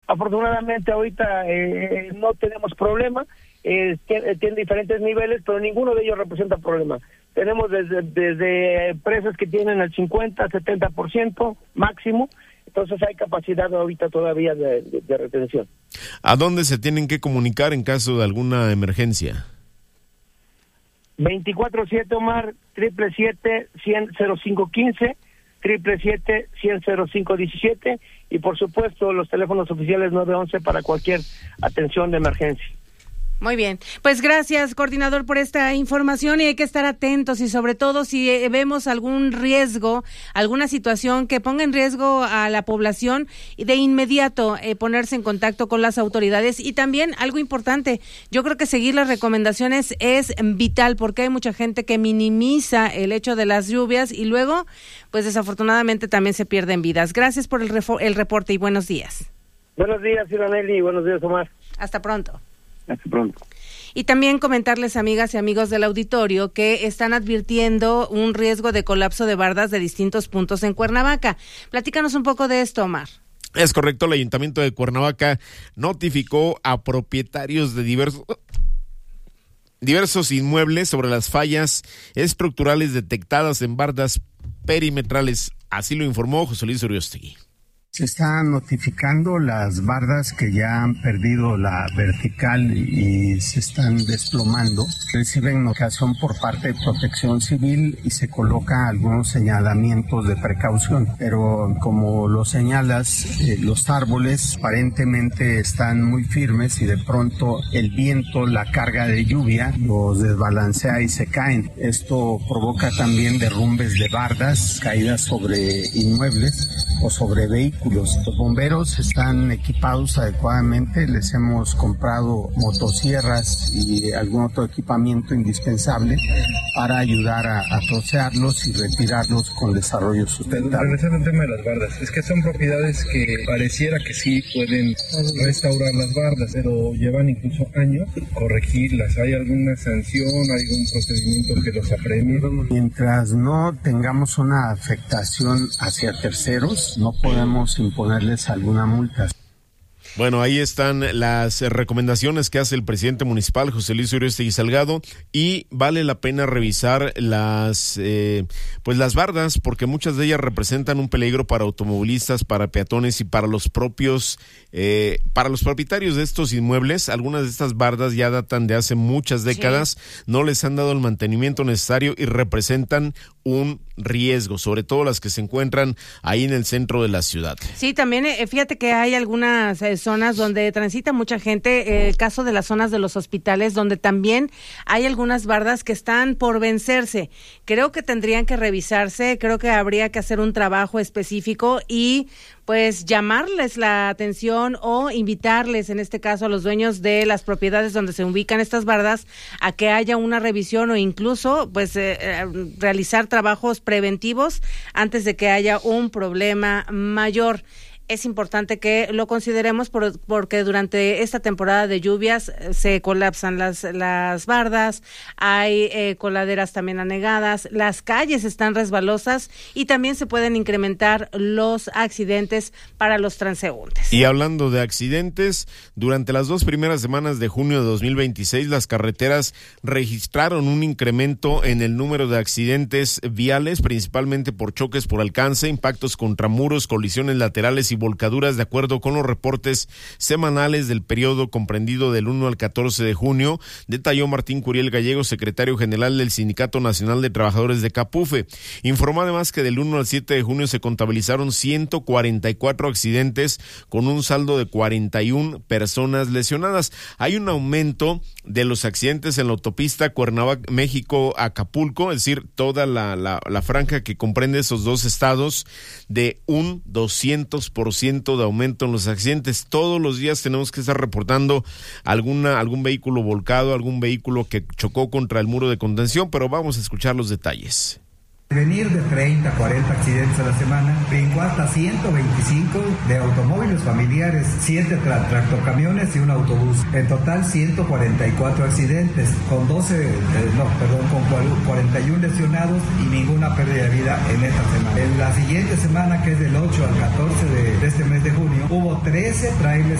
Afortunadamente ahorita no tenemos problema, tiene diferentes niveles, pero ninguno de ellos representa problema. Tenemos desde empresas que tienen el 50-70% máximo, entonces hay capacidad ahorita todavía de retención. ¿A dónde se tienen que comunicar en caso de alguna emergencia? 24/7, Omar, 777-100-0515, 777-100-0517, y por supuesto los teléfonos oficiales 911 para cualquier atención de emergencia. Muy bien, pues gracias, coordinador, por esta información, y hay que estar atentos, y sobre todo si vemos algún riesgo, alguna situación que ponga en riesgo a la población, y de inmediato ponerse en contacto con las autoridades. Y también algo importante, yo creo que seguir las recomendaciones es vital, porque hay mucha gente que minimiza el hecho de las lluvias y luego, pues desafortunadamente también se pierden vidas. Gracias por el reporte y buenos días. Buenos días, Iraneli, y buenos días, Omar. Hasta pronto. Hasta pronto. Y también comentarles, amigas y amigos del auditorio, que están advirtiendo un riesgo de colapso de bardas de distintos puntos en Cuernavaca. Platícanos un poco de esto, Omar. Es correcto, el Ayuntamiento de Cuernavaca notificó a propietarios de diversos inmuebles sobre las fallas estructurales detectadas en bardas perimetrales. Así lo informó José Luis Uriostegui. Se están notificando las bardas que ya han perdido la vertical y se están desplomando. Reciben notificación por parte de Protección Civil y se coloca algunos señalamientos de precaución. Pero como lo señalas, los árboles aparentemente están muy firmes y de pronto el viento, la carga de lluvia, los desbalancea y se caen. Esto provoca también derrumbes de bardas, caídas sobre inmuebles o sobre vehículos. Los bomberos están equipados adecuadamente, les hemos comprado motosierras y algún otro equipamiento indispensable para ayudar a trocearlos y retirarlos con desarrollo sustentable. Regresando al tema de las bardas, es que son propiedades que pareciera que sí pueden restaurar las bardas, pero llevan incluso años corregirlas. ¿Hay alguna sanción, algún procedimiento que los apremie? Mientras no tengamos una afectación hacia terceros, no podemos imponerles alguna multa. Bueno, ahí están las recomendaciones que hace el presidente municipal, José Luis Uriostegui Salgado, y vale la pena revisar las bardas, porque muchas de ellas representan un peligro para automovilistas, para peatones y para los propietarios de estos inmuebles. Algunas de estas bardas ya datan de hace muchas décadas, no les han dado el mantenimiento necesario y representan un riesgo, sobre todo las que se encuentran ahí en el centro de la ciudad. Sí, también fíjate que hay algunas zonas donde transita mucha gente, el caso de las zonas de los hospitales, donde también hay algunas bardas que están por vencerse. Creo que tendrían que revisarse, creo que habría que hacer un trabajo específico y pues llamarles la atención o invitarles, en este caso a los dueños de las propiedades donde se ubican estas bardas, a que haya una revisión o incluso pues realizar trabajos preventivos antes de que haya un problema mayor. Es importante que lo consideremos porque durante esta temporada de lluvias se colapsan las bardas, hay coladeras también anegadas, las calles están resbalosas y también se pueden incrementar los accidentes para los transeúntes. Y hablando de accidentes, durante las 2 primeras semanas de junio de 2026, las carreteras registraron un incremento en el número de accidentes viales, principalmente por choques por alcance, impactos contra muros, colisiones laterales y volcaduras, de acuerdo con los reportes semanales del periodo comprendido del 1 al 14 de junio, detalló Martín Curiel Gallego, secretario general del Sindicato Nacional de Trabajadores de Capufe. Informó además que del 1 al 7 de junio se contabilizaron 144 accidentes con un saldo de 41 personas lesionadas. Hay un aumento de los accidentes en la autopista Cuernavaca, México-Acapulco, es decir, toda la franja que comprende esos dos estados, de un 200% de aumento en los accidentes. Todos los días tenemos que estar reportando algún vehículo volcado, algún vehículo que chocó contra el muro de contención, pero vamos a escuchar los detalles. Venir de 30 a 40 accidentes a la semana, brincó hasta 125 de automóviles familiares, 7 tractocamiones y un autobús. En total 144 accidentes, con 41 lesionados y ninguna pérdida de vida en esta semana. En la siguiente semana, que es del 8 al 14 de este mes de junio, hubo 13 trailers